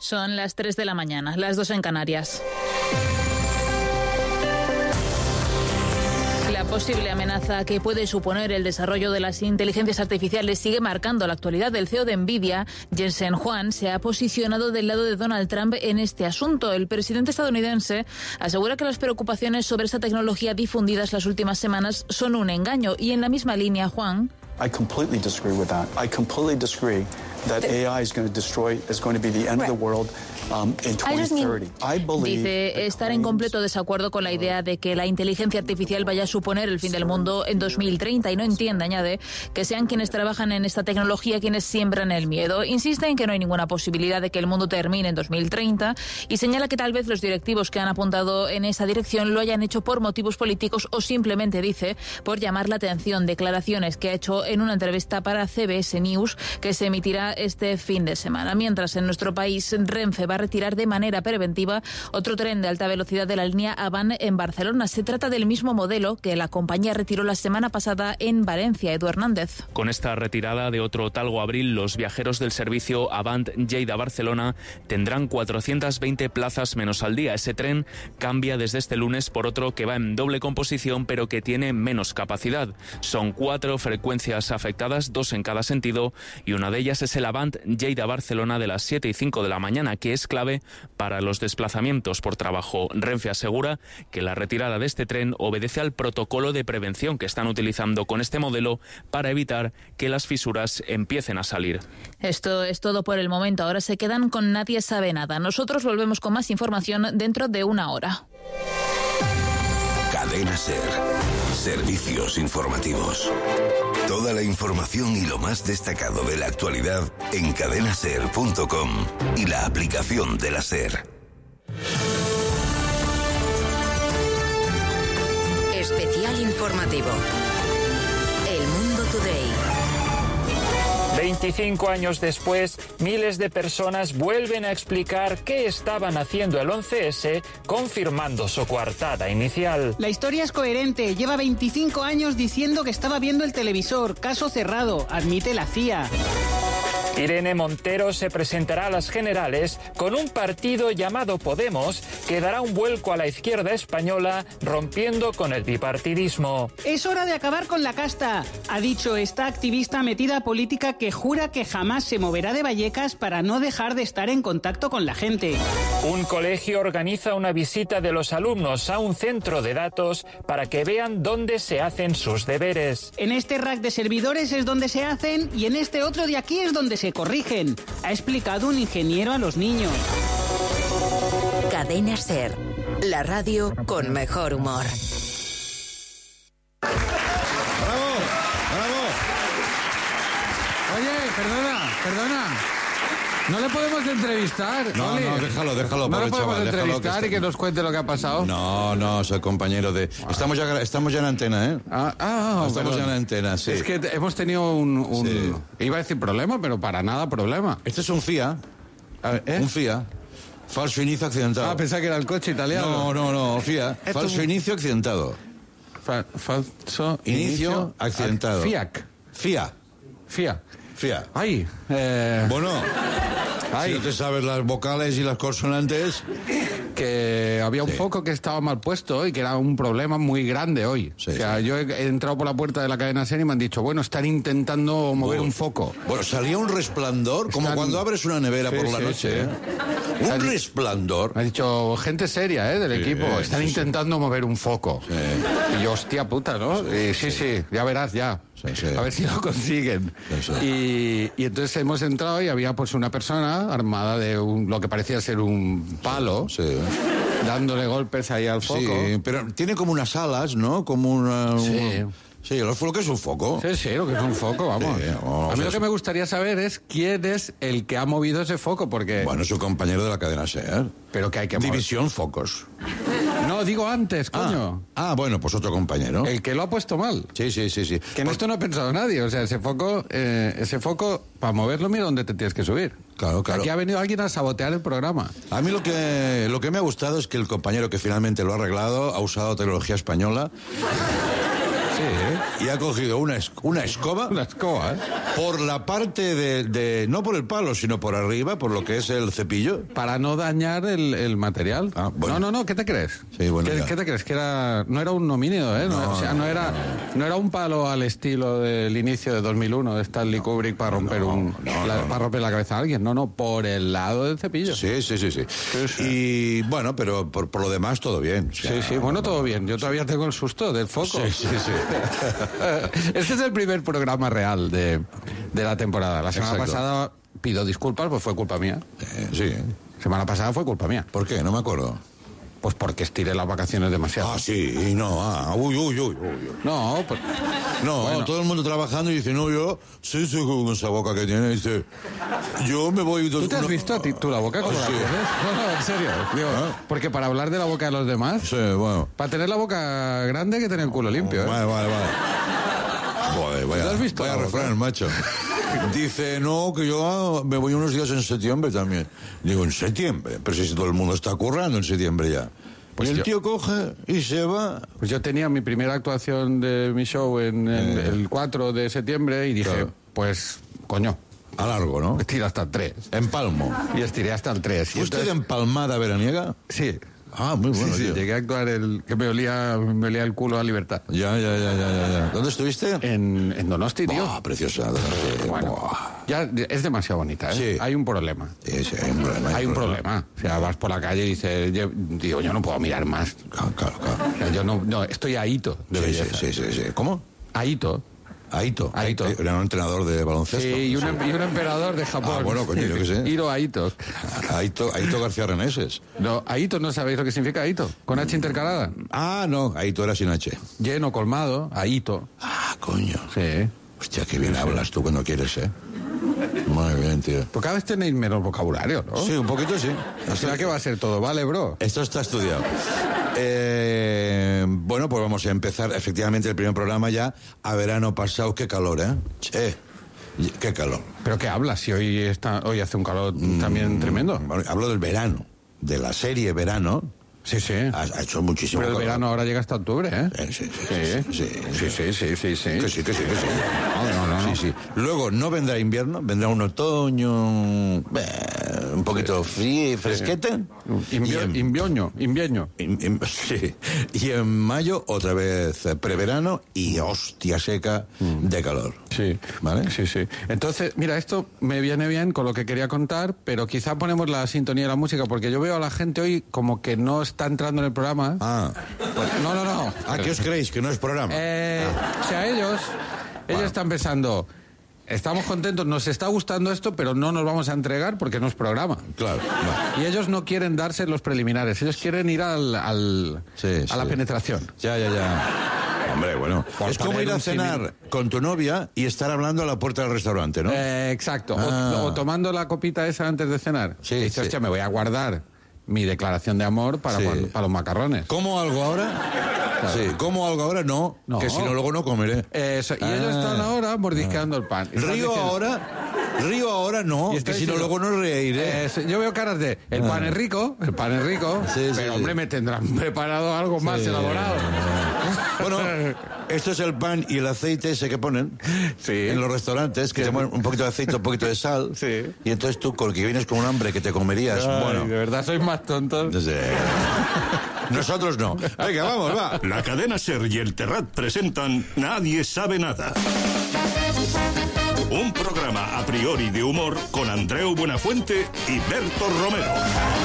Son las 3 de la mañana, las 2 en Canarias. La posible amenaza que puede suponer el desarrollo de las inteligencias artificiales sigue marcando la actualidad. El CEO de Nvidia, Jensen Huang, se ha posicionado del lado de Donald Trump en este asunto. El presidente estadounidense asegura que las preocupaciones sobre esta tecnología difundidas las últimas semanas son un engaño. Y en la misma línea, Huang... I completely disagree with that. I completely disagree that AI is going to be the end of the world in 2030. I believe. Dice estar en completo desacuerdo con la idea de que la inteligencia artificial vaya a suponer el fin del mundo en 2030 y no entiende, añade, que sean quienes trabajan en esta tecnología quienes siembran el miedo. Insiste en que no hay ninguna posibilidad de que el mundo termine en 2030 y señala que tal vez los directivos que han apuntado en esa dirección lo hayan hecho por motivos políticos o simplemente, dice, por llamar la atención. Declaraciones que ha hecho en una entrevista para CBS News que se emitirá este fin de semana. Mientras, en nuestro país, Renfe va a retirar de manera preventiva otro tren de alta velocidad de la línea Avant en Barcelona. Se trata del mismo modelo que la compañía retiró la semana pasada en Valencia. Edu Hernández. Con esta retirada de otro Talgo-Abril, los viajeros del servicio Avant Lleida-Barcelona tendrán 420 plazas menos al día. Ese tren cambia desde este lunes por otro que va en doble composición pero que tiene menos capacidad. Son 4 frecuencias afectadas, 2 en cada sentido, y una de ellas es el Avant Lleida-Barcelona de las 7 y 5 de la mañana, que es clave para los desplazamientos por trabajo. Renfe asegura que la retirada de este tren obedece al protocolo de prevención que están utilizando con este modelo para evitar que las fisuras empiecen a salir. Esto es todo por el momento. Ahora se quedan con Nadie sabe nada. Nosotros volvemos con más información dentro de una hora. Cadena SER. Servicios informativos. Toda la información y lo más destacado de la actualidad en cadenaser.com y la aplicación de la SER. Especial informativo. El Mundo Today. 25 años después, miles de personas vuelven a explicar qué estaban haciendo el 11S, confirmando su coartada inicial. La historia es coherente. Lleva 25 años diciendo que estaba viendo el televisor. Caso cerrado, admite la CIA. Irene Montero se presentará a las generales con un partido llamado Podemos que dará un vuelco a la izquierda española, rompiendo con el bipartidismo. Es hora de acabar con la casta, ha dicho esta activista metida a política que jura que jamás se moverá de Vallecas para no dejar de estar en contacto con la gente. Un colegio organiza una visita de los alumnos a un centro de datos para que vean dónde se hacen sus deberes. En este rack de servidores es donde se hacen y en este otro de aquí es donde se corrigen, ha explicado un ingeniero a los niños. Cadena SER, la radio con mejor humor. ¡Bravo! ¡Bravo! Oye, perdona. ¿No le podemos entrevistar? No, déjalo. ¿No le podemos chaval, entrevistar y que nos cuente lo que ha pasado? No, soy compañero de... Estamos ya en antena, ¿eh? Estamos ya en antena, sí. Es que hemos tenido un Sí. Iba a decir problema, pero para nada problema. Este es un FIA. Un FIA. Falso inicio accidentado. Pensaba que era el coche italiano. No, FIA. Falso inicio accidentado. Falso Inicio accidentado. FIA. Ay. Bueno, si no te sabes las vocales y las consonantes... Que había un foco que estaba mal puesto y que era un problema muy grande hoy. Sí, yo he entrado por la puerta de la cadena SER y me han dicho, están intentando mover un foco. Bueno, salía un resplandor, como cuando abres una nevera por la noche. Un resplandor. Me ha dicho, gente seria, del equipo, están intentando mover un foco. Sí. Y yo, hostia puta, ¿no? Sí, ya verás, ya. Sí. A ver si lo consiguen. Sí. Y entonces hemos entrado y había una persona armada de lo que parecía ser un palo, dándole golpes ahí al foco. Sí, pero tiene como unas alas, ¿no? Como una... Sí, lo que es un foco. Sí, lo que es un foco, vamos. Sí, a mí lo que me gustaría saber es quién es el que ha movido ese foco, porque... Bueno, es un compañero de la cadena SER. Pero que hay que mover. División Focos. No, digo antes, coño. Bueno, pues otro compañero. El que lo ha puesto mal. Sí. Que en esto no ha pensado nadie. O sea, ese foco, para moverlo, mira dónde te tienes que subir. Claro. Aquí ha venido alguien a sabotear el programa. A mí lo que me ha gustado es que el compañero que finalmente lo ha arreglado ha usado tecnología española. Sí, y ha cogido una escoba. Una escoba, ¿eh? Por la parte de no por el palo, sino por arriba, por lo que es el cepillo. Para no dañar el material. Ah, bueno. No, ¿qué te crees? Sí, bueno, ¿Qué te crees? Que no era un homínido, ¿eh? No era un palo al estilo del inicio de 2001 de Stanley Kubrick para romper para romper la cabeza a alguien. No, por el lado del cepillo. Sí. Y bueno, pero por lo demás todo bien. O sea, sí, bueno, todo bien. Yo todavía tengo el susto del foco. Sí. Este es el primer programa real de la temporada. La semana pasada pido disculpas, pues fue culpa mía. Sí. Semana pasada fue culpa mía. ¿Por qué? No me acuerdo. Pues porque estiré las vacaciones demasiado. Ah, sí, no, uy. No, pues... No, bueno. Todo el mundo trabajando y dice, no, yo, sí, con esa boca que tiene, dice, yo me voy... ¿Tú te has visto a ti, tú la boca como la tienes? No, en serio. Digo, porque para hablar de la boca de los demás... Sí, bueno. Para tener la boca grande hay que tener el culo limpio, ¿eh? Vale. ¿Tú has visto? Vaya refrán, macho. Dice, no, que yo me voy unos días en septiembre también. Digo, ¿en septiembre? Pero si todo el mundo está currando en septiembre ya. Pues y el tío coge y se va. Pues yo tenía mi primera actuación de mi show en el 4 de septiembre y dije, pues, coño. A largo, ¿no? Estira hasta el 3. Empalmo. Y estiré hasta el 3. ¿Fue usted empalmada veraniega? Sí. Ah, muy bueno, sí, tío. Llegué a actuar que me olía el culo a libertad. Ya. ¿Dónde estuviste? En Donosti, tío. Ah, preciosa. Donosti. Bueno, ya es demasiado bonita, ¿eh? Sí. Hay un problema. Sí, hay un problema. Hay un problema. O sea, vas por la calle y dices, digo, yo no puedo mirar más. Claro. O sea, yo no, estoy ahito de belleza. Sí. ¿Cómo? Aito. Era un entrenador de baloncesto. Sí, y un emperador de Japón. Ah, bueno, coño, yo qué sé. Hiro Aito. Aito García Reneses. No, Aito, ¿no sabéis lo que significa Aito? Con H intercalada. Ah, no, Aito era sin H. Lleno, colmado, Aito. Ah, coño. Sí. Hostia, qué bien hablas tú cuando quieres, ¿eh? Muy bien, tío. Pues cada vez tenéis menos vocabulario, ¿no? Sí, un poquito sí. O sea, ¿qué va a ser todo? Vale, bro. Esto está estudiado. Bueno, pues vamos a empezar efectivamente el primer programa ya a verano pasado. Qué calor, ¿eh? Qué calor. ¿Pero qué hablas? Si hoy hace un calor también tremendo. Bueno, hablo del verano, de la serie Verano. Sí. Ha hecho muchísimo Pero el calor. verano ahora llega hasta octubre, ¿eh? Sí. Sí. Que sí. No. Sí. Luego no vendrá invierno, vendrá un otoño un poquito frío, fresquete. Invierno. Sí. Y en mayo otra vez preverano y hostia seca de calor. Sí. ¿Vale? Sí. Entonces, mira, esto me viene bien con lo que quería contar, pero quizá ponemos la sintonía de la música, porque yo veo a la gente hoy como que no está entrando en el programa. Ah. No. ¿Qué os creéis? ¿Que no es programa? O sea, ellos están pensando, estamos contentos, nos está gustando esto, pero no nos vamos a entregar porque no es programa. Claro. Y ellos no quieren darse los preliminares, ellos quieren ir a la penetración. Ya. Hombre, bueno. Es como ir a cenar con tu novia y estar hablando a la puerta del restaurante, ¿no? Exacto. O tomando la copita esa antes de cenar. Sí, y dices, hostia, me voy a guardar mi declaración de amor para los macarrones. ¿Cómo algo ahora? Claro. Sí, ¿cómo algo ahora? No, que si no luego no comeré. Eso, y ellos están ahora mordisqueando el pan. Río ahora no, que si no luego no reiré. Yo veo caras de, el pan es rico, pero hombre, me tendrán preparado algo más elaborado. Bueno, esto es el pan y el aceite ese que ponen en los restaurantes, que te ponen un poquito de aceite, un poquito de sal. Sí. Y entonces tú, con que vienes con un hambre que te comerías, bueno. De verdad, sois más tontos. Nosotros no. Venga, vamos, va. La cadena SER y el Terrat presentan Nadie sabe nada. Un programa a priori de humor con Andreu Buenafuente y Berto Romero.